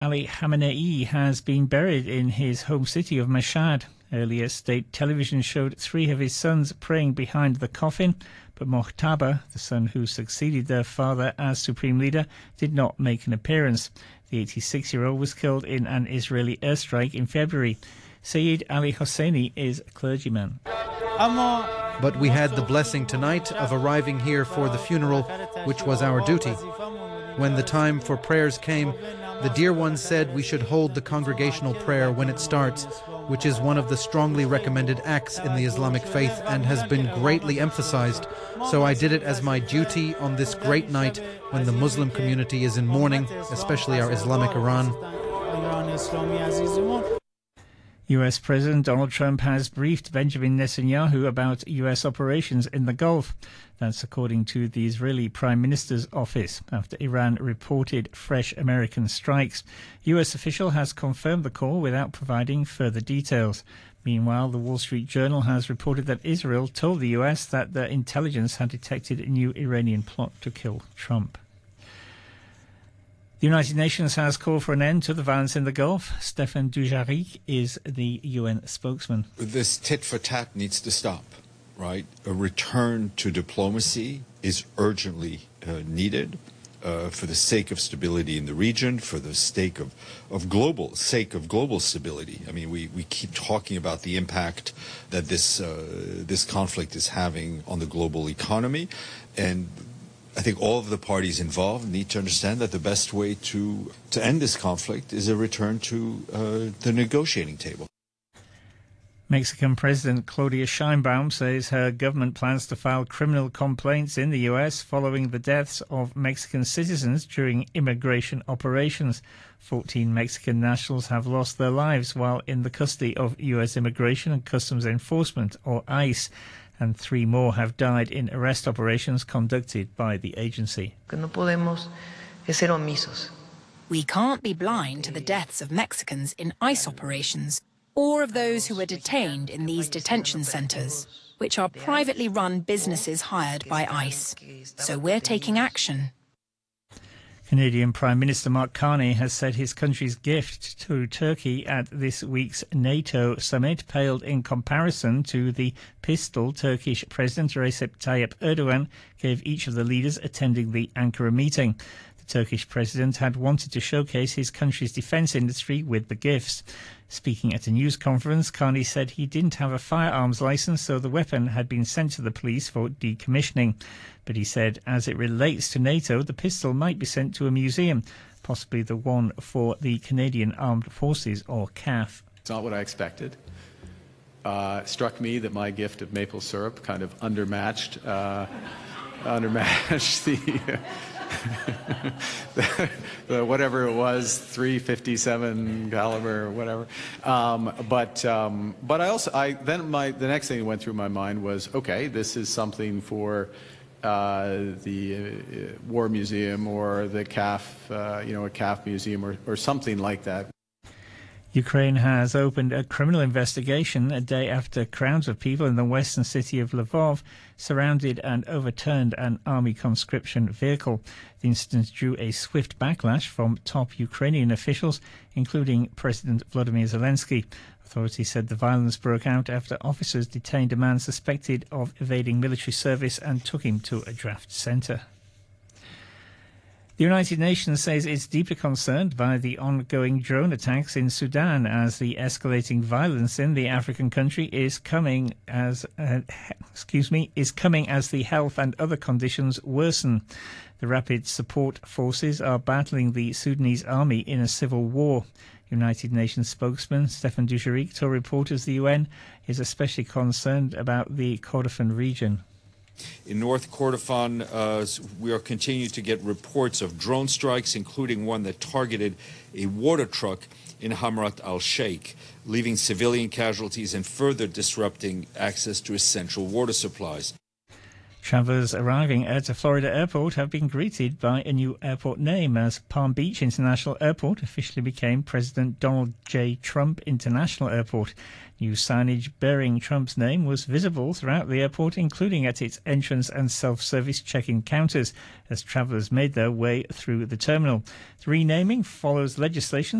Ali Khamenei has been buried in his home city of Mashhad. Earlier, state television showed 3 of his sons praying behind the coffin, but Mojtaba, the son who succeeded their father as supreme leader, did not make an appearance. The 86-year-old was killed in an Israeli airstrike in February. Saeed Ali Hosseini is a clergyman. But we had the blessing tonight of arriving here for the funeral, which was our duty. When the time for prayers came, the dear ones said we should hold the congregational prayer when it starts, which is one of the strongly recommended acts in the Islamic faith and has been greatly emphasized. So I did it as my duty on this great night when the Muslim community is in mourning, especially our Islamic Iran. US President Donald Trump has briefed Benjamin Netanyahu about US operations in the Gulf. That's according to the Israeli Prime Minister's office, after Iran reported fresh American strikes. US official has confirmed the call without providing further details. Meanwhile, the Wall Street Journal has reported that Israel told the US that their intelligence had detected a new Iranian plot to kill Trump. The United Nations has called for an end to the violence in the Gulf. Stéphane Dujarric is the UN spokesman. This tit-for-tat needs to stop, right? A return to diplomacy is urgently needed for the sake of stability in the region, for the sake of global stability. I mean, we keep talking about the impact that this conflict is having on the global economy, and I think all of the parties involved need to understand that the best way to end this conflict is a return to the negotiating table. Mexican President Claudia Sheinbaum says her government plans to file criminal complaints in the U.S. following the deaths of Mexican citizens during immigration operations. 14 Mexican nationals have lost their lives while in the custody of U.S. Immigration and Customs Enforcement, or ICE, and 3 more have died in arrest operations conducted by the agency. We can't be blind to the deaths of Mexicans in ICE operations or of those who were detained in these detention centres, which are privately run businesses hired by ICE. So we're taking action. Canadian Prime Minister Mark Carney has said his country's gift to Turkey at this week's NATO summit paled in comparison to the pistol Turkish President Recep Tayyip Erdogan gave each of the leaders attending the Ankara meeting. The Turkish president had wanted to showcase his country's defence industry with the gifts. Speaking at a news conference, Carney said he didn't have a firearms licence, so the weapon had been sent to the police for decommissioning. But he said, as it relates to NATO, the pistol might be sent to a museum, possibly the one for the Canadian Armed Forces, or CAF. It's not what I expected. It struck me that my gift of maple syrup kind of undermatched the whatever it was, .357 caliber or whatever. But the next thing that went through my mind was, okay, this is something for the War Museum or the CAF, a CAF museum or something like that. Ukraine has opened a criminal investigation a day after crowds of people in the western city of Lvov surrounded and overturned an army conscription vehicle. The incident drew a swift backlash from top Ukrainian officials, including President Volodymyr Zelensky. Authorities said the violence broke out after officers detained a man suspected of evading military service and took him to a draft centre. The United Nations says it's deeply concerned by the ongoing drone attacks in Sudan as the escalating violence in the African country is coming as the health and other conditions worsen. The Rapid Support Forces are battling the Sudanese army in a civil war. United Nations spokesman Stéphane Dujarric told reporters the UN is especially concerned about the Kordofan region. In North Kordofan, we are continuing to get reports of drone strikes, including one that targeted a water truck in Hamrat al-Sheikh, leaving civilian casualties and further disrupting access to essential water supplies. Travellers arriving at a Florida airport have been greeted by a new airport name as Palm Beach International Airport officially became President Donald J. Trump International Airport. New signage bearing Trump's name was visible throughout the airport, including at its entrance and self-service check-in counters, as travellers made their way through the terminal. The renaming follows legislation